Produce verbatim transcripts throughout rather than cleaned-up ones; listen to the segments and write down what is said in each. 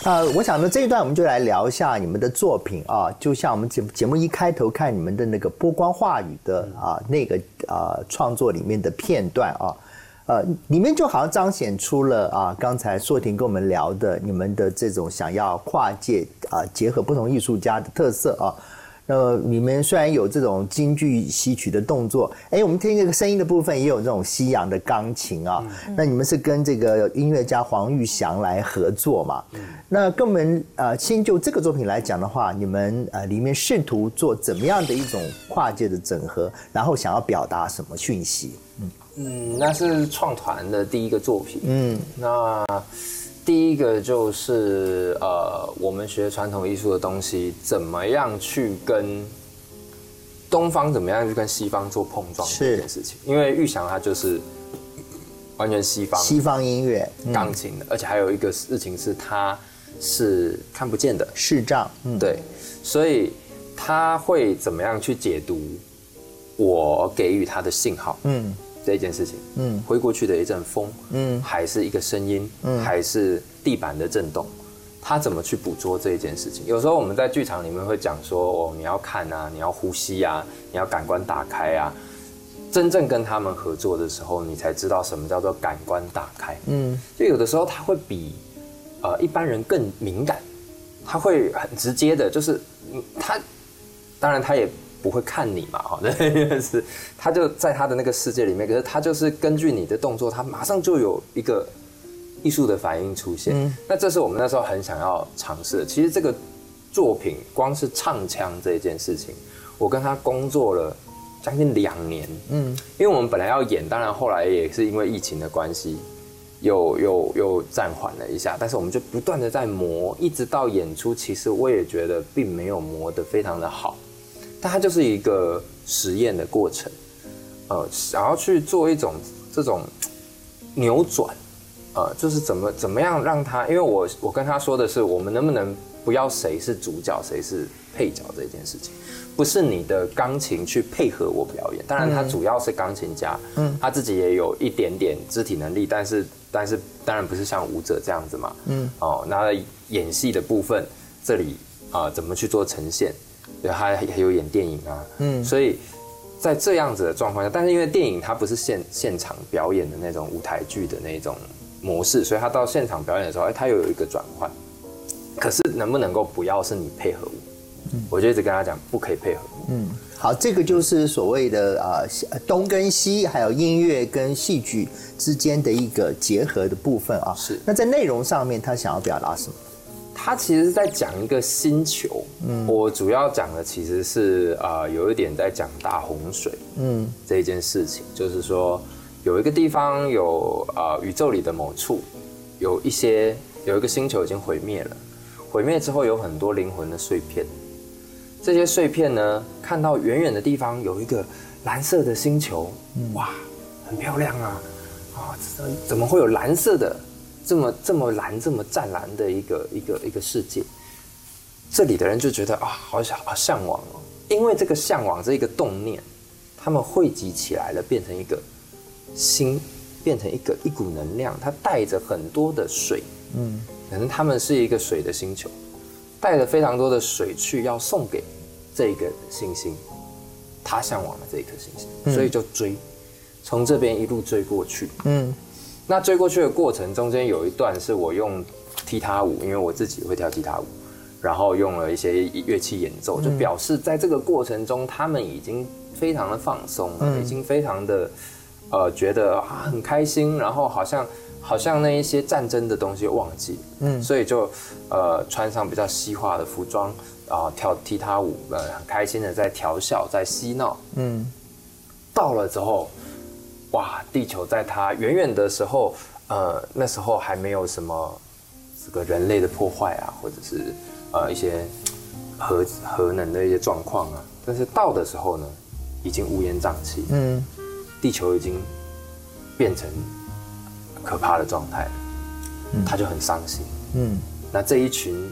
呃，我想呢这一段我们就来聊一下你们的作品啊，就像我们节节目一开头看你们的那个波光化雨的啊那个啊创作里面的片段啊，呃，里面就好像彰显出了啊刚才硕婷跟我们聊的你们的这种想要跨界啊结合不同艺术家的特色啊。呃，你们虽然有这种京剧戏曲的动作，哎，我们听这个声音的部分也有这种西洋的钢琴啊。嗯、那你们是跟这个音乐家黄玉祥来合作嘛？嗯、那跟我们呃，先就这个作品来讲的话，你们呃里面试图做怎么样的一种跨界的整合，然后想要表达什么讯息？ 嗯嗯，那是创团的第一个作品。嗯，那。第一个就是呃，我们学传统艺术的东西，怎么样去跟东方怎么样去跟西方做碰撞这件事情。因为玉祥他就是完全西方西方音乐钢琴的，而且还有一个事情是他是看不见的视障， 嗯、对，所以他会怎么样去解读我给予他的信号？嗯。这一件事情，嗯，挥过去的一阵风，嗯，还是一个声音，嗯，还是地板的震动，他怎么去捕捉这一件事情？有时候我们在剧场里面会讲说，哦，你要看啊，你要呼吸啊，你要感官打开啊。真正跟他们合作的时候，你才知道什么叫做感官打开。嗯，就有的时候他会比呃一般人更敏感，他会很直接的，就是他，当然他也。不会看你嘛，哈，对，是，他就在他的那个世界里面，可是他就是根据你的动作，他马上就有一个艺术的反应出现。嗯、那这是我们那时候很想要尝试的。其实这个作品光是唱腔这一件事情，我跟他工作了将近两年。嗯，因为我们本来要演，当然后来也是因为疫情的关系，又又又暂缓了一下，但是我们就不断的在磨，一直到演出，其实我也觉得并没有磨得非常的好。但它就是一个实验的过程，呃，想要去做一种这种扭转，呃，就是怎么怎么样让他，因为我我跟他说的是，我们能不能不要谁是主角谁是配角这件事情，不是你的钢琴去配合我表演，当然他主要是钢琴家，嗯，他自己也有一点点肢体能力，但是但是当然不是像舞者这样子嘛，嗯，哦，那演戏的部分这里啊、呃、怎么去做呈现？对，他还有演电影啊，嗯，所以在这样子的状况下，但是因为电影它不是现现场表演的那种舞台剧的那种模式，所以他到现场表演的时候，哎，他又有一个转换。可是能不能够不要是你配合我？嗯，我就一直跟他讲，不可以配合我。嗯， 好，这个就是所谓的呃东跟西，还有音乐跟戏剧之间的一个结合的部分啊。 是。 那在内容上面，他想要表达什么？ 他其实是在讲一个星球，嗯，我主要讲的其实是呃有一点在讲大洪水，嗯，这一件事情，就是说有一个地方有呃宇宙里的某处有一些有一个星球已经毁灭了，毁灭之后有很多灵魂的碎片，这些碎片呢，看到远远的地方有一个蓝色的星球，嗯、哇，很漂亮啊，啊，怎么会有蓝色的？这么这么蓝这么湛蓝的一个一个一个世界，这里的人就觉得啊，好想好向往哦，因为这个向往这一个动念，他们汇集起来了，变成一个心，变成一个一股能量，它带着很多的水，嗯，可能他们是一个水的星球，带着非常多的水去要送给这个星星，他向往的这一颗星星，嗯、所以就追，从这边一路追过去，嗯。那追过去的过程中间有一段是我用踢踏舞，因为我自己会跳踢踏舞，然后用了一些乐器演奏，就表示在这个过程中他们已经非常的放松了，嗯、已经非常的呃觉得啊很开心，然后好像好像那一些战争的东西忘记，嗯，所以就呃穿上比较西化的服装啊、呃、跳踢踏舞，呃很开心的在调笑在嬉闹，嗯，到了之后。哇！地球在它远远的时候，呃，那时候还没有什么这个人类的破坏啊，或者是呃一些核核能的一些状况啊。但是到的时候呢，已经乌烟瘴气，嗯，地球已经变成可怕的状态了，嗯、他就很伤心，嗯，那这一群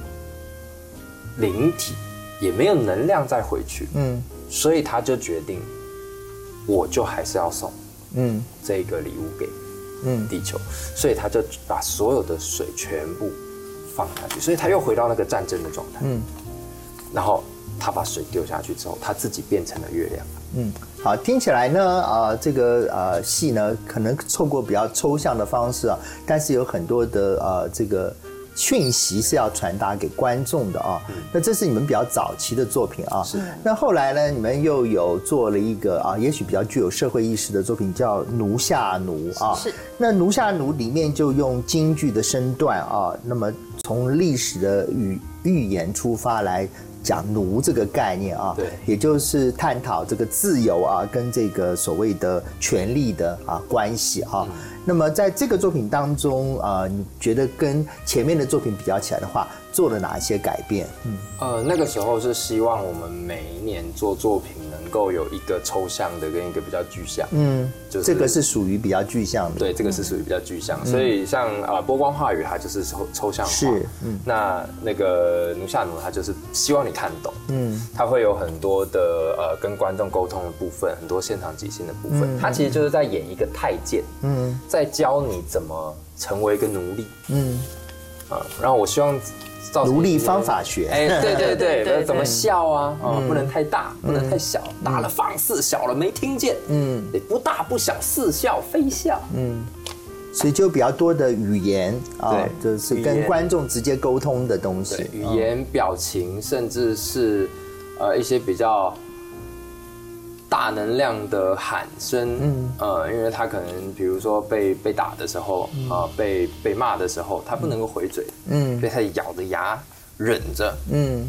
灵体也没有能量再回去，嗯，所以他就决定，我就还是要送。嗯，这个礼物给嗯地球，嗯、所以他就把所有的水全部放下去，所以他又回到那个战争的状态。嗯，然后他把水丢下去之后，他自己变成了月亮。 嗯，好，听起来呢，呃，这个呃戏呢，可能透过比较抽象的方式啊，但是有很多的呃这个讯息是要传达给观众的啊。嗯、那这是你们比较早期的作品啊。是。那后来呢，你们又有做了一个啊，也许比较具有社会意识的作品，叫《奴下奴》啊。是。那《奴下奴》里面就用京剧的身段啊，那么从历史的语寓言出发来讲奴这个概念啊，对，也就是探讨这个自由啊跟这个所谓的权力的啊关系啊。嗯、那么在这个作品当中啊，你觉得跟前面的作品比较起来的话，做了哪一些改变？嗯， 呃，那个时候是希望我们每一年做作品能够有一个抽象的跟一个比较具象。嗯， 就是这个是属于比较具象的。 对，这个是属于比较具象，嗯、所以像啊、呃、波光化雨它就是抽抽象化。是，嗯，那那个奴下奴它就是希望你看懂。嗯，它会有很多的呃跟观众沟通的部分，很多现场即兴的部分。嗯、它其实就是在演一个太监。嗯，在教你怎么成为一个奴隶。嗯，啊，然后我希望。 奴隶方法学， 哎，对对对，对怎么笑啊？啊，不能太大，不能太小，大了放肆，小了没听见。嗯，不大不小，似笑非笑。嗯， 所以就比较多的语言啊，就是跟观众直接沟通的东西。 语言、表情，甚至是呃一些比较大能量的喊声。嗯，呃，因为他可能比如说被被打的时候啊，被被骂的时候，他不能够回嘴。嗯，所以他咬着牙忍着。嗯，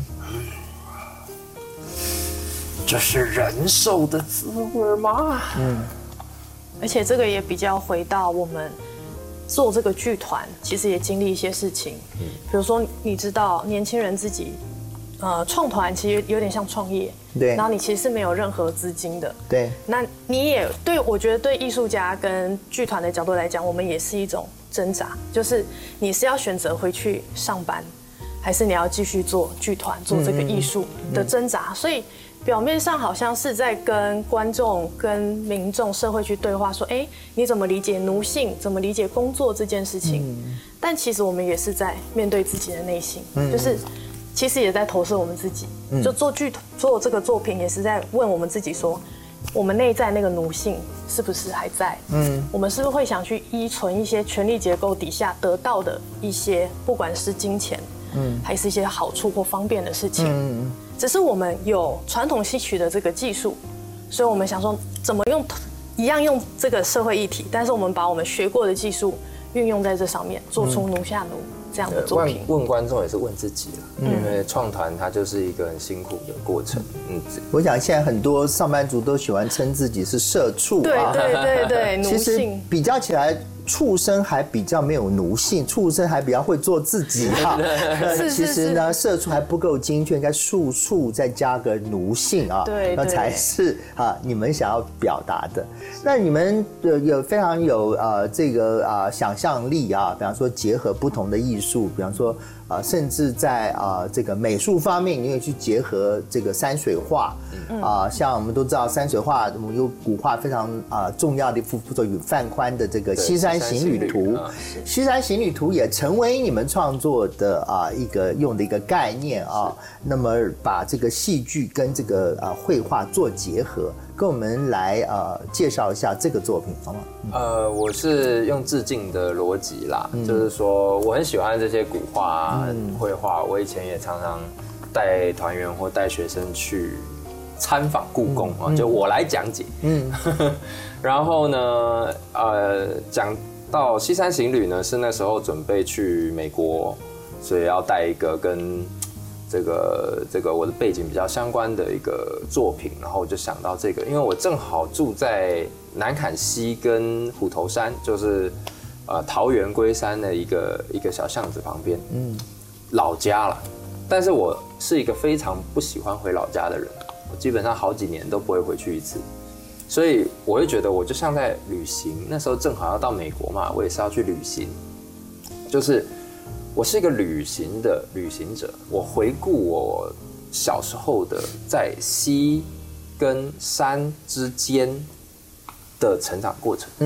这是人受的滋味吗？嗯， 而且这个也比较回到我们做这个剧团，其实也经历一些事情。嗯，比如说你知道年轻人自己，呃，创团其实有点像创业。对，然后你其实是没有任何资金的。 对， 那你也对我觉得对艺术家跟剧团的角度来讲，我们也是一种挣扎，就是你是要选择回去上班，还是你要继续做剧团做这个艺术的挣扎？所以表面上好像是在跟观众、跟民众、社会去对话，说，哎，你怎么理解奴性？怎么理解工作这件事情？嗯、但其实我们也是在面对自己的内心，嗯、就是。其实也在投射我们自己，就做剧做这个作品也是在问我们自己说，我们内在那个奴性是不是还在？嗯，我们是不是会想去依存一些权力结构底下得到的一些，不管是金钱，嗯，还是一些好处或方便的事情？嗯，只是我们有传统戏曲的这个技术，所以我们想说怎么用一样用这个社会议题，但是我们把我们学过的技术运用在这上面，做出奴下奴。这样的作品， 问问观众也是问自己了，嗯、因为创团它就是一个很辛苦的过程。嗯， 我想现在很多上班族都喜欢称自己是社畜啊， 对对对对， 其实比较起来。畜生还比较没有奴性，畜生还比较会做自己哈。其实呢，社畜还不够精确，应该畜畜再加个奴性啊， 对， 那才是啊你们想要表达的。那你们有非常有呃这个啊想象力啊，比方说结合不同的艺术，比方说啊甚至在啊这个美术方面，你也去结合这个山水画。啊，像我们都知道山水画，我们有古画非常啊重要的一幅作品范宽的这个《西山行旅图》，《西山行旅图》也成为你们创作的啊一个用的一个概念啊。那么把这个戏剧跟这个啊绘画做结合，跟我们来呃介绍一下这个作品好吗？ 呃，我是用致敬的逻辑啦，嗯、就是说我很喜欢这些古画、嗯、绘画，我以前也常常带团员或带学生去。参访故宫啊，嗯、就我来讲解。嗯，然后呢，呃，讲到《西山行旅》呢，是那时候准备去美国，所以要带一个跟这个这个我的背景比较相关的一个作品，然后我就想到这个，因为我正好住在南崁溪跟虎头山，就是呃桃园龟山的一个一个小巷子旁边，嗯，老家了。但是我是一个非常不喜欢回老家的人。我基本上好几年都不会回去一次，所以我会觉得我就像在旅行。那时候正好要到美国嘛，我也是要去旅行，就是我是一个旅行的旅行者。我回顾我小时候的在溪跟山之间的成长过程，嗯，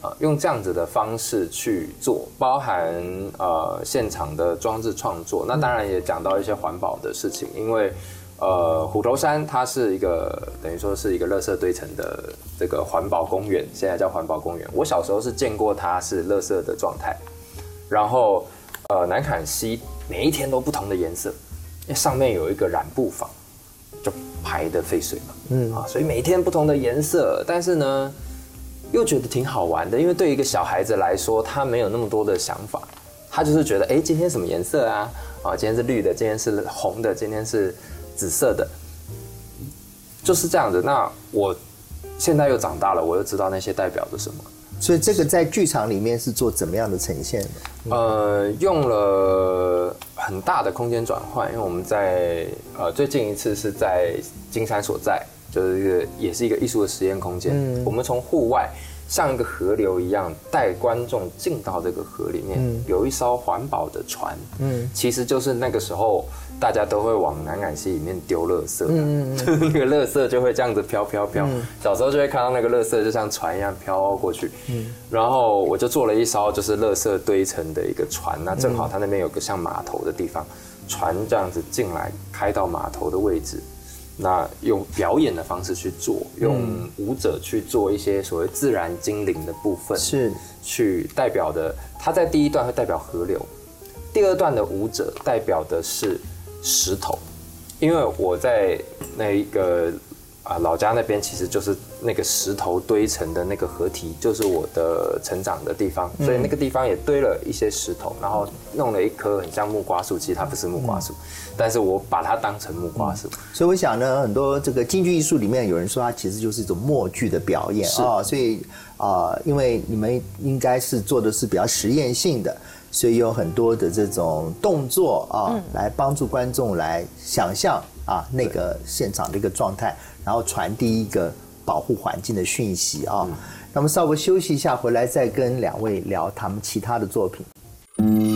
呃，用这样子的方式去做，包含呃现场的装置创作。那当然也讲到一些环保的事情，因为呃虎头山它是一个等于说是一个垃圾堆成的这个环保公园，现在叫环保公园。我小时候是见过它是垃圾的状态，然后呃南崁溪每一天都不同的颜色，因为上面有一个染布坊，就排的废水嘛，嗯啊，所以每天不同的颜色，但是呢。又觉得挺好玩的，因为对于一个小孩子来说，他没有那么多的想法，他就是觉得，哎，今天什么颜色啊？啊，今天是绿的，今天是红的，今天是紫色的，就是这样子。那我现在又长大了，我又知道那些代表着什么。 所以这个在剧场里面是做怎么样的呈现呢？ 呃，用了很大的空间转换，因为我们在呃最近一次是在金山所在。就是一个，也是一个艺术的实验空间。嗯，我们从户外像一个河流一样，带观众进到这个河里面。嗯，有一艘环保的船。嗯，其实就是那个时候大家都会往南崁溪里面丢垃圾。嗯，就是那个垃圾就会这样子飘飘飘。嗯，小时候就会看到那个垃圾就像船一样飘过去。嗯，然后我就做了一艘就是垃圾堆成的一个船。那正好它那边有个像码头的地方，船这样子进来开到码头的位置。那用表演的方式去做，用舞者去做一些所谓自然精灵的部分， 是去代表的。它在第一段会代表河流，第二段的舞者代表的是石头，因为我在那一个啊老家那边，其实就是那个石头堆成的那个河堤，就是我的成长的地方，所以那个地方也堆了一些石头，然后弄了一棵很像木瓜树，其实它不是木瓜树。但是我把它当成木瓜树， 所以我想呢，很多这个京剧艺术里面有人说它其实就是一种默剧的表演啊、哦，所以啊、呃，因为你们应该是做的是比较实验性的，所以有很多的这种动作啊，嗯、来帮助观众来想象啊那个现场的一个状态，然后传递一个保护环境的讯息啊。嗯、那么稍微休息一下，回来再跟两位聊他们其他的作品。